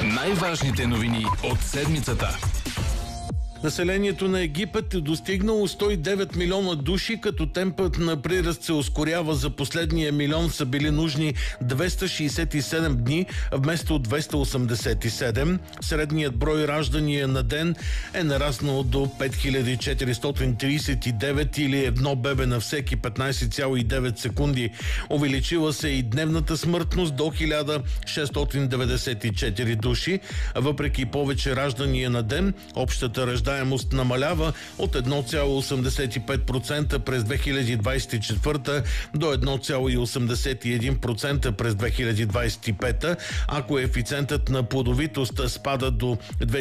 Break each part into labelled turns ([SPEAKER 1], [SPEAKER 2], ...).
[SPEAKER 1] Най-важните новини от седмицата.
[SPEAKER 2] Населението на Египет е достигнало 109 милиона души, като темпът на прираст се ускорява. За последния милион са били нужни 267 дни вместо 287. Средният брой раждания на ден е нараснал до 5439 или едно бебе на всеки 15,9 секунди. Увеличила се и дневната смъртност до 1694 души. Въпреки повече раждания на ден, общата раждаемост намалява от 1,85% през 2024 до 1,81% през 2025, а коефициентът на плодовитост спада до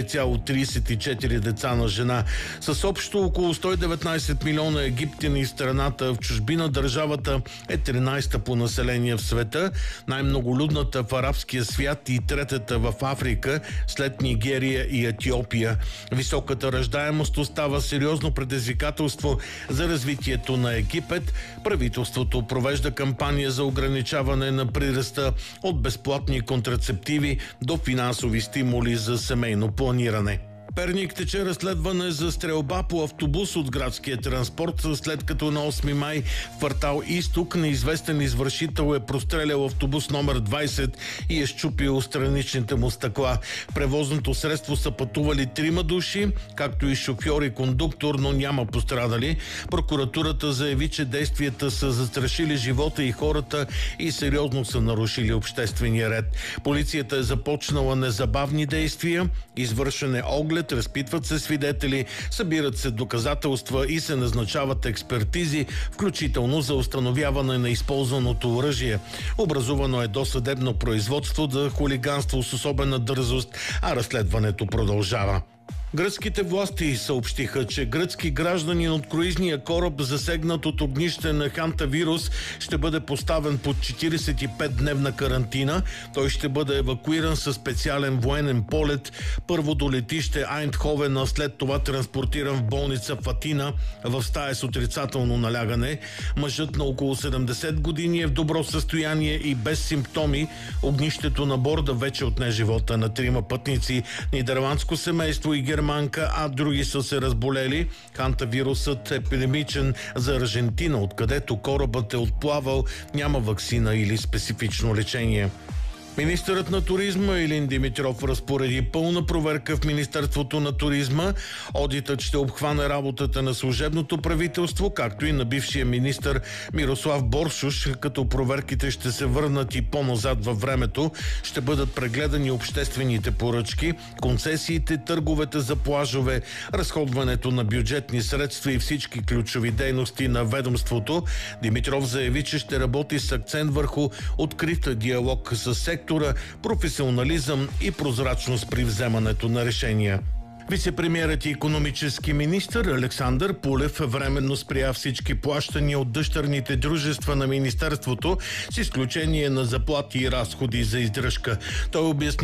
[SPEAKER 2] 2,34 деца на жена. С общо около 119 милиона египтяни в страната, в чужбина държавата е 13-та по население в света, най-многолюдната в арабския свят и третата в Африка след Нигерия и Етиопия. Високата раждаемост остава сериозно предизвикателство за развитието на Египет. Правителството провежда кампания за ограничаване на прираста от безплатни контрацептиви до финансови стимули за семейно планиране. Перник тече разследване за стрелба по автобус от градския транспорт, след като на 8 май в квартал Изток неизвестен извършител е прострелял автобус номер 20 и е счупил страничните му стъкла. В превозното средство са пътували 3 души, както и шофьор и кондуктор, но няма пострадали. Прокуратурата заяви, че действията са застрашили живота и хората и сериозно са нарушили обществения ред. Полицията е започнала незабавни действия, извършен е оглед, разпитват се свидетели, събират се доказателства и се назначават експертизи, включително за установяване на използваното оръжие. Образувано е досъдебно производство за хулиганство с особена дързост, а разследването продължава. Гръцките власти съобщиха, че гръцки гражданин от круизния кораб, засегнат от огнище на хантавирус, ще бъде поставен под 45-дневна карантина. Той ще бъде евакуиран със специален военен полет, първо до летище Айндховен, а след това транспортиран в болница в Атина в стая с отрицателно налягане. Мъжът на около 70 години е в добро състояние и без симптоми. Огнището на борда вече отне живота на 3 пътници, нидерландско семейство и германка, а други са се разболели. Хантавирусът е епидемичен за Аржентина, откъдето корабът е отплавал. Няма ваксина или специфично лечение. Министърът на туризма Илин Димитров разпореди пълна проверка в Министерството на туризма. Одитът ще обхване работата на служебното правителство, както и на бившия министър Мирослав Боршош, като проверките ще се върнат и по-назад във времето. Ще бъдат прегледани обществените поръчки, концесиите, търговете за плажове, разходването на бюджетни средства и всички ключови дейности на ведомството. Димитров заяви, че ще работи с акцент върху открит диалог с сектора, професионализъм и прозрачност при вземането на решения. Вицепремиерът и икономически министър Александър Пулев временно спря всички плащания от дъщерните дружества на министерството, с изключение на заплати и разходи за издръжка. Той обясни,